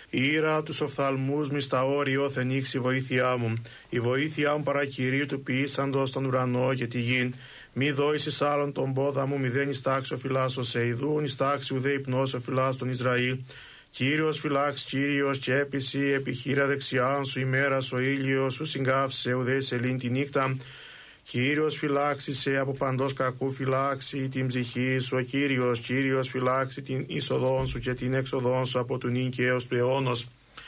Ήρα τους οφθαλμούς μη στα όρια όθεν ήξη η βοήθειά μου, η βοήθειά μου παρακυρίου του ποιήσαντος τον ουρανό και τη γην. Μη δόησης άλλον τον πόδα μου, μηδέν εις τάξη ο φυλάσσος σε ειδούν, εις τάξη ουδέ υπνός ο φυλάς τον Ισραήλ. Κύριος φυλάξ, Κύριος και έπιση, επιχείρα δεξιάν σου ημέρας ο ήλιος σου συγκάφησε ουδέ σελήν τη νύχτα. Κύριος φυλάξει σε από παντός κακού φυλάξει την ψυχή σου, ο Κύριος, Κύριος φυλάξει την είσοδόν σου και την έξοδόν σου από του νυν και έως του αιώνος.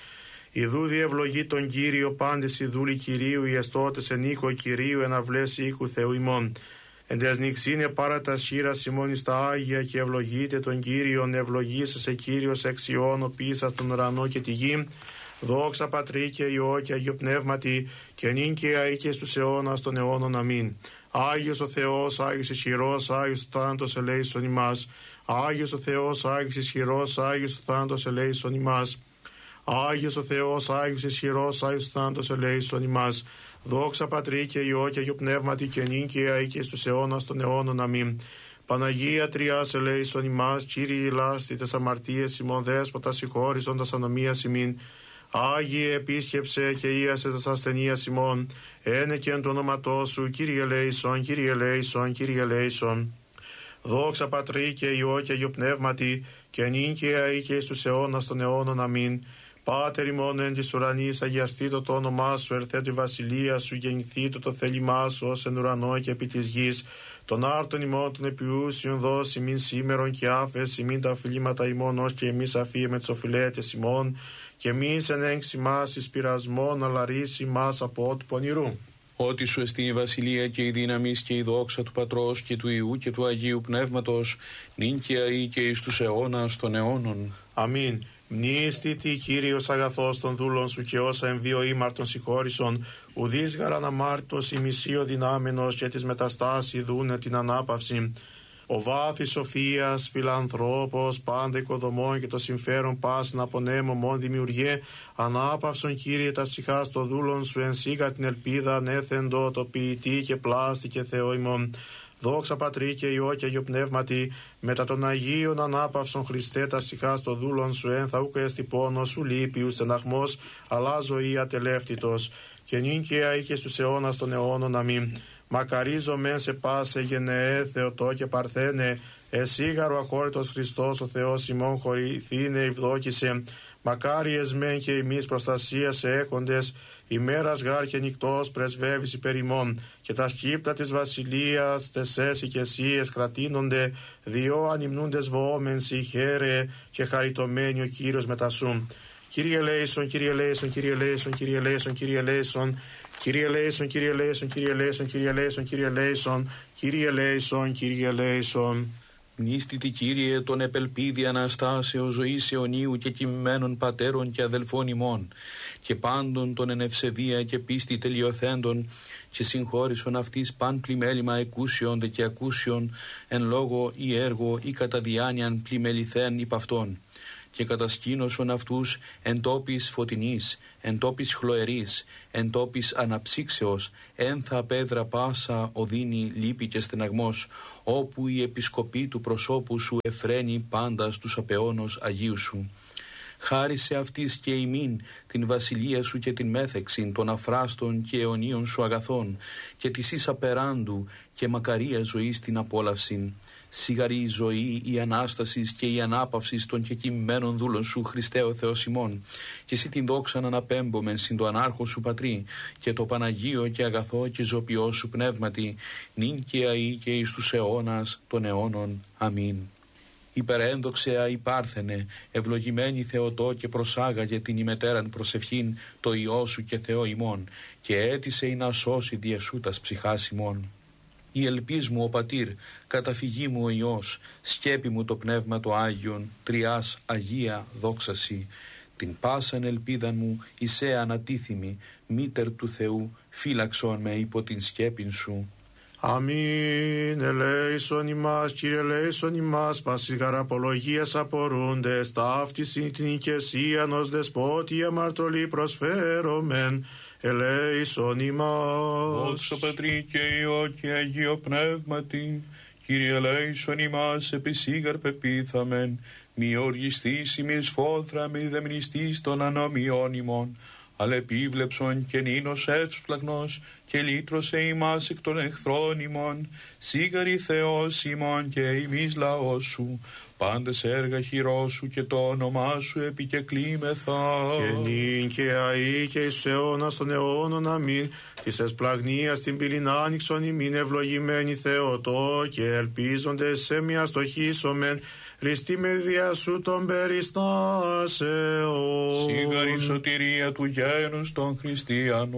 Ιδού διευλογεί τον Κύριο πάντες οι δούλοι Κυρίου, οι εστώτες εν οίκο Κυρίου, εν αυλές οίκου Θεού ημών. Εν τες νυξίνε πάρα τα σχήρας ημών εις τα Άγια και ευλογείτε τον Κύριον, ευλογήσε σε Κύριος εξιών, ο πίσας τον ουρανό και τη γη. Δόξα Πατρί και Υιό και Αγίο Πνεύματι, και νυν και αεί και στους αιώνας των αιώνων. Αμήν. Άγιος ο Θεός, Άγιος ισχυρός, Άγιος ο θάνατος ελέησον ημάς. Άγιος ο Θεός, Άγιος ισχυρός, Άγιος ο θάνατος ελέησον ημάς. Άγιος ο Θεός, Άγιος ισχυρός, Άγιος θάνατος ελέησον ημάς. Δόξα Πατρί και Υιό και Αγίου Πνεύματι και νυν και αεί και στους αιώνας των αιώνων. Αμήν. Παναγία Τριάς ελέησον ημάς, Κύριε ηλάστη τες αμαρτίες ημών, Δέσποτα συγχώρησον τας ανομίας ημίν. Άγιε επίσκεψε και ίασε τας ασθενείας ημών, ένεκεν το όνοματό σου, Κύριε ελέησον, Κύριε ελέησον, Κύριε ελέησον. Δόξα Πατρί και Υιό και Αγίου Πνεύματι και νυν και αεί και στους αιώνας των αιώνων. Αμήν. Πάτερ ημών εν της ουρανής, αγιαστήτω το όνομά σου, ερθέτω η βασιλεία σου, γεννηθήτω το θέλημά σου ως εν ουρανό και επί της γης. Τον άρτον ημών των επιούσιων δώσει μην σήμερον και άφες ημίν τα οφειλήματα ημών, ως και εμείς αφίεμε τις οφειλέτες ημών, και μη εν έγξη μας εις πειρασμόν, αλλά ρίση μας από του πονηρού. Ότι σου εστίν η βασιλεία και η δύναμις και η δόξα του Πατρός και του Υιού και του Αγίου Πνεύματος, νυν και αεί και εις τους αιώνας των αιώνων. Αμήν. Μνήστητη Κύριος αγαθός των δούλων σου και όσα εμβίω ήμαρτον συγχώρησον, ουδείς γαραν αμάρτητος ημισίω δυνάμενος και της μεταστάση δούνε την ανάπαυση. Ο βάθης σοφίας, φιλανθρώπος, πάντα οικοδομών και το συμφέρον πάσιν απονέμω μόν δημιουργέ, ανάπαυσον Κύριε τα ψυχάς των δούλων σου, εν σίγα την ελπίδα ανέθεντο το ποιητή και πλάστη και Θεό ημών. Δόξα Πατρί και Υιό και Αγίου Πνεύματι, μετά των Αγίων ανάπαυσον Χριστέ τα ψυχάς των δούλων σου, εν θα ούκ εστι πόνος σου λύπη στεναχμός, αλλά ζωή ατελεύτητος, και νυν και αεί και στους αιώνας των αιώνων. Αμήν. Μακαρίζω μεν σε πάσε γενεέ Θεοτό και Παρθένε, εσίγαρο αχώρητος Χριστός ο Θεός ημών χωρηθήνε ευδόκησε. Μακάριες μεν και εμείς προστασία σε έχοντες, ημέρας γάρ και νυχτός πρεσβεύεις υπέρ ημών, και τα σκύπτα της βασιλείας τεσές οικεσίες κρατείνονται, διό ανυμνούντες βοόμεν σοι χαίρε, και χαριτωμένοι ο Κύριος μετασού. Κύριε ελέησον, Κύριε ελέησον, Κύριε ελέησον, Κύριε ελέησον, Κύριε ελέησον. Κύριε ελέησον, Κύριε ελέησον, Κύριε ελέησον, Κύριε ελέησον, Κύριε ελέησον, Κύριε ελέησον, Κύριε ελέησον. Μνήστητη Κύριε τον επελπίδη Αναστάσεως ζωής αιωνίου και κοιμμένων πατέρων και αδελφών ημών, και πάντων των εν ευσεβία και πίστη τελειοθέντων, και συγχώρησον αυτής παν πλημέλημα εκούσιον δε και ακούσιον, εν λόγω ή έργο ή κατά διάνοιαν πλημεληθέν υπ' αυτών, και κατασκήνωσον αυτούς εν τόπης φωτεινής, εν τόπης χλωερής, εν τόπης αναψύξεως, ένθα πέδρα πάσα οδύνη λύπη και στεναγμός, όπου η επισκοπή του προσώπου σου εφραίνει πάντα στους απεώνος Αγίου σου. Χάρισε αυτής και ημίν την βασιλεία σου και την μέθεξην των αφράστων και αιωνίων σου αγαθών, και της εις απεράντου και μακαρία ζωής την απόλαυσιν. Σιγαρή η ζωή, η Ανάστασης και η ανάπαυσης των κεκοιμμένων δούλων σου, Χριστέ ο Θεός ημών, και εσύ την δόξαν αναπέμπομεν συν το ανάρχο σου Πατρί, και το Παναγίο και αγαθό και ζωπιό σου Πνεύματι, νυν και αεί και εις τους αιώνας των αιώνων. Αμήν. Υπερένδοξε υπάρθενε, ευλογημένη Θεοτό, και προσάγαγε την ημετέραν προσευχήν το Υιό σου και Θεό ημών, και έτησε ή να σώσει διασού τας ψυχάς ημών. Η ελπίς μου ο Πατήρ, καταφυγή μου ο Υιός, σκέπη μου το Πνεύμα το Άγιον, τριάς Αγία δόξαση. Την πάσαν ελπίδαν μου εισέ ανατίθιμη, μήτερ του Θεού, φύλαξον με υπό την σκέπην σου. Αμήν. Ελέησον ημάς, Κύριε ελέησον ημάς, πάσης γαραπολογίας απορούντες, ταύτισιν την οικεσίαν ως δεσπότη αμαρτωλή προσφέρομεν. Ελέησον ημάς. Δόξα Πατρί και Υιό και Αγίο Πνεύματι, Κύριε ελέησον ημάς, επισήγαρ πεπίθαμεν, μη οργιστείς ημείς φόδρα, μη δεμνιστείς των ανομιών ημών, αλλά επίβλεψον και νίνος εύσπλαγνος, και λύτρωσε ημάς εκ των εχθρών ημών, σίγαρη Θεός ημών και ημείς λαός σου, πάντες έργα χειρός σου και το όνομά σου επικεκλήμεθα. Και νυν και αεί και εις αιώνας των αιώνων. Αμήν. Της εσπλαγνίας την πύλην άνοιξον ημίν, ευλογημένη Θεοτό, και ελπίζοντες σε μια στοχίσομεν, Χριστί με δια σου των περιστάσεων. Σίγαρη σωτηρία του γένους των χριστιανών.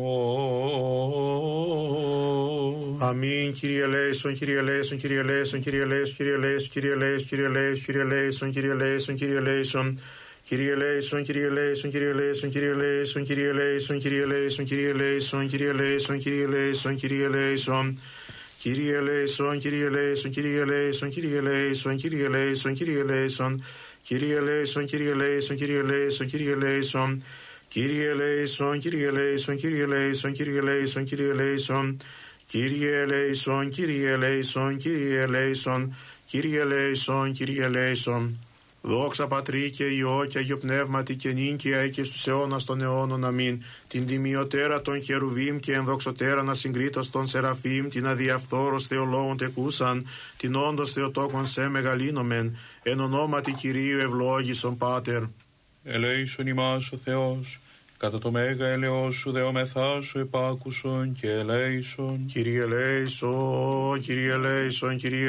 Αμήν. Κύριε ελέησον, Κύριε ελέησον, Κύριε ελέησον, Κύριε ελέησον, Κύριε ελέησον, Κύριε ελέησον, Κύριε ελέησον, Κύριε ελέησον, Κύριε ελέησον, Κύριε ελέησον, Κύριε ελέησον, Κύριε ελέησον, Κύριε ελέησον, Κύριε ελέησον, Κύριε ελέησον, Κύριε ελέησον, Κύριε ελέησον, Κύριε ελέησον, Κύριε ελέησον. Κύριε ελέησον, Κύριε ελέησον, Κύριε ελέησον, Κύριε ελέησον, Κύριε ελέησον, Κύριε ελέησον, Kyrie eleison, Kyrie eleison, Kyrie eleison, Kyrie eleison. Kyrie eleison, Kyrie eleison, Kyrie eleison, Kyrie eleison, Kyrie eleison. Kyrie eleison, Kyrie eleison, Kyrie eleison, Kyrie eleison, Kyrie eleison. Δόξα Πατρί και Υιό και Αγιο Πνεύματι και νύκαια και στους αιώνας των αιώνων. Αμήν. Την τιμιωτέρα των χερουβίμ και ενδοξωτέρα να συγκρίτως των σεραφείμ, την αδιαφθόρος Θεολόγων τεκούσαν, την όντως Θεοτόκον σε μεγαλύνομεν, εν ονόματι Κυρίου ευλόγησον Πάτερ. Ελέησον ημάς ο Θεός, κατά το μέγα ελεός σου δεομεθά σου επάκουσον και ελέησον. Κύριε ελέησον, Κύριε ελέησον, Κύριε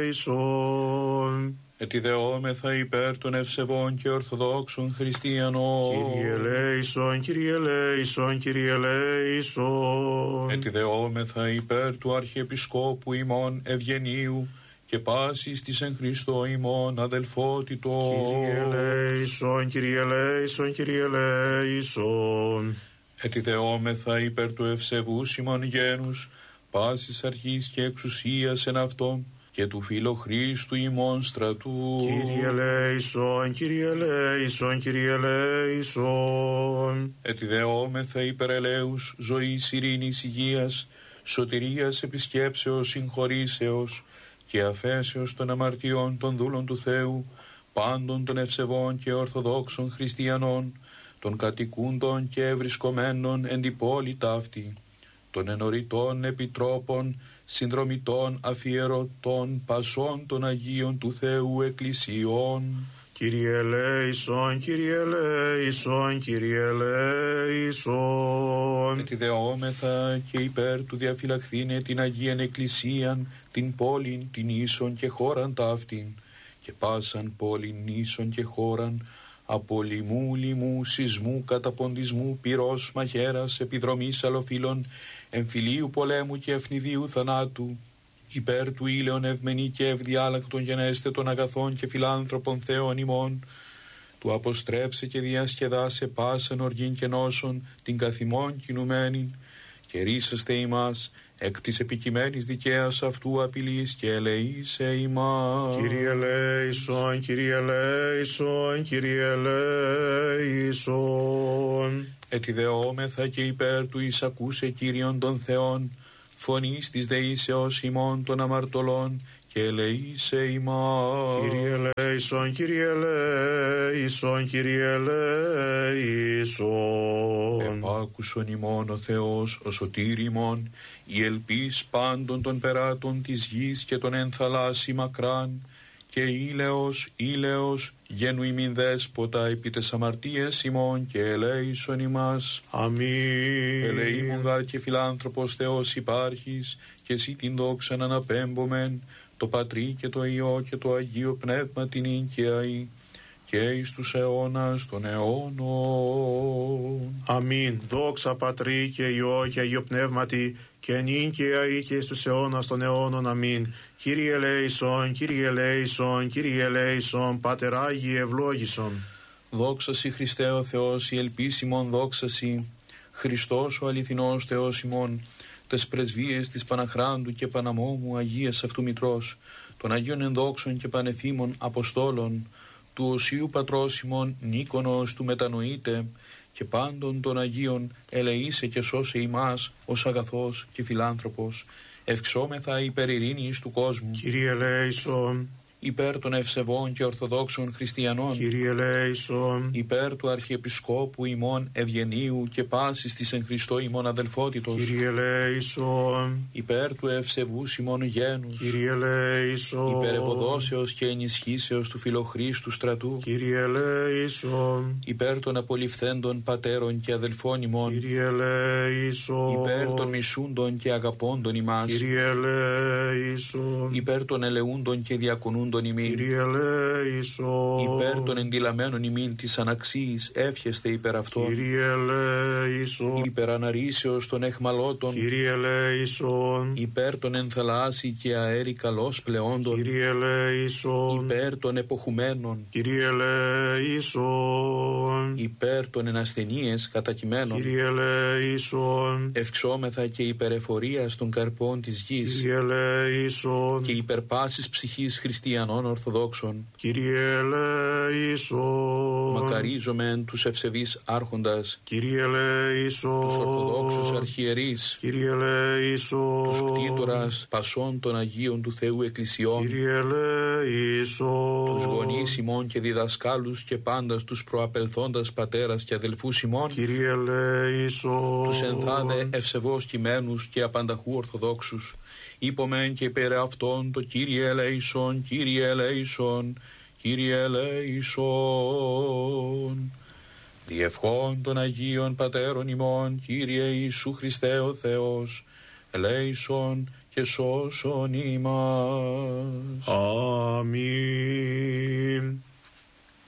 ελέησον. Ετιδεόμεθα υπέρ των ευσεβών και ορθοδόξων χριστιανών. Κύριε ελέησον, Κύριε ελέησον, Κύριε ελέησον. Ετιδεόμεθα υπέρ του Αρχιεπισκόπου ημών Ευγενίου και πάσης της εν Χριστώ ημών αδελφότητος. Κύριε ελέησον, Κύριε ελέησον, Κύριε ελέησον. Ετιδεόμεθα υπέρ του ευσεβούς ημών γένους, πάσης αρχής και εξουσίας εν αυτόν, και του Φιλοχρίστου ημών στρατού. Κύριε ελέησον, Κύριε ελέησον, Κύριε ελέησον. Ετιδεόμεθα υπέρ ελέους, ζωής, ειρήνης, υγείας, σωτηρίας, επισκέψεως, συγχωρήσεως και αφέσεως των αμαρτιών των δούλων του Θεού, πάντων των ευσεβών και ορθοδόξων χριστιανών, των κατοικούντων και ευρισκομένων εν την πόλη ταύτη, των ενωριτών επιτρόπων, συνδρομητών, αφιερωτών, πασών των Αγίων του Θεού εκκλησιών. Κύριε ελέησον, Κύριε ελέησον, Κύριε ελέησον. Ετιδεόμεθα και υπέρ του διαφυλαχθήνε την Αγίαν Εκκλησίαν, την πόλην, την ίσον και χώραν ταύτην, και πάσαν πόλην, ίσον και χώραν, από λοιμού, λοιμού, σεισμού, καταποντισμού, πυρός, μαχαίρας, επιδρομής αλλοφύλων, εμφυλίου πολέμου και ευνηδίου θανάτου, υπέρ του ήλαιον ευμενή και ευδιάλακτον γενέστε των αγαθών και φιλάνθρωπων Θεών ημών, του αποστρέψε και διασκεδάσε πάσαν οργήν και νόσον την καθημών κινουμένην, και ρίσαστε ημάς εκ της επικειμένης δικαίας αυτού απειλής και ελεήσε ημάς. Κύριε ελέησον, Κύριε ελέησον, Κύριε ελέησον. Ετιδεόμεθα και υπέρ του εισακούσε Κύριον των Θεών, φωνής της δεήσεως ημών των αμαρτωλών, και ελεήσε ημάς. Κύριε ελέησον, Κύριε ελέησον, Κύριε ελέησον. Επάκουσον ημών ο Θεός, ο σωτήρ ημών, η ελπίς πάντων των περάτων της γης και των εν θαλάσσι μακράν, και ήλαιος, ήλαιος, γένου ημίν δέσποτα επί τες αμαρτίες ημών, και ελέησον ημάς. Αμήν. Ελεήμων γάρ και φιλάνθρωπος Θεός υπάρχεις, και εσύ την δόξαν αναπέμπομεν, το Πατρί και το Υιό και το Αγίο Πνεύμα την ίγκαιαη, και εις τους αιώνας των αιώνων. Αμήν. Δόξα Πατρί και Υιό και Αγίο Πνεύματι, και νύκαια ή και στους αιώνας των αιώνων. Αμήν. Κύριε ελέησον, Κύριε ελέησον, Κύριε ελέησον, Πάτερ Άγιε ευλόγησον. Δόξα σοι Χριστέ ο Θεός, η ελπίσιμον δόξα σοι, Χριστός ο αληθινός Θεός ημών, τες πρεσβείες της Παναχράντου και Παναμόμου Αγίας αυτού Μητρός, των Αγίων ενδόξων και πανεφήμων Αποστόλων, του Οσίου Πατρός ημών Νίκονος του μετανοείται, και πάντων των Αγίων ελεήσε και σώσε ημάς ως αγαθός και φιλάνθρωπος, ευξόμεθα υπέρ ειρήνης του κόσμου. Κύριε ελέησον. Υπέρ των ευσεβών και ορθοδόξων χριστιανών. Κύριε ελέησον. Υπέρ του Αρχιεπισκόπου ημών Ευγενίου και πάσης της εν Χριστώ ημών αδελφότητος. Κύριε ελέησον. Υπέρ του ευσεβούς ημών γένους. Κύριε ελέησον. Υπέρ ευωδόσεως και ενισχύσεως του Φιλοχρίστου στρατού. Κύριε ελέησον. Υπέρ των απολυφθέντων πατέρων και αδελφών ημών. Κύριε ελέησον. Υπέρ των μισούντων και αγαπώντων ημάς. Κύριε ελέησον. Υπέρ των ελεούντων και διακονούντων ημίν. Κύριε ελέησον. Υπέρ των εντυλαμένων ημίν της αναξίης εύχεστε υπέρ αυτών. Κύριε ελέησον. Υπέρ αναρρήσεως των εχμαλώτων. Κύριε ελέησον. Υπέρ των ενθαλάσσι και αέρι καλώς πλεόντων. Κύριε ελέησον. Υπέρ των εποχουμένων. Κύριε ελέησον. Υπέρ των ενασθενείες κατακειμένων. Κύριε ελέησον. Ευξόμεθα και υπερεφορίας των καρπών της γης. Κύριε ελέησον. Και υπερ πάσης ψυχής χριστιανών χριστιανών Ορθοδόξων. Κύριε ελέησον. Μακαρίζομεν τους ευσεβείς άρχοντας, Κύριε ελέησον. τους Ορθοδόξους αρχιερείς, Κύριε ελέησον. τους κτήτορας πασών των Αγίων του Θεού Εκκλησιών, Κύριε ελέησον. τους γονείς ημών και διδασκάλους και πάντας τους προαπελθόντας πατέρας και αδελφούς ημών, Κύριε ελέησον. τους ενθάδε ευσεβώς κειμένους και απανταχού Ορθοδόξους, είπομεν και πέρα αυτόν το Κύριε ελέησον, Κύριε ελέησον, Κύριε ελέησον. Διευχών των Αγίων Πατέρων ημών, Κύριε Ιησού Χριστέ ο Θεός, ελέησον και σώσον ημάς. Αμήν.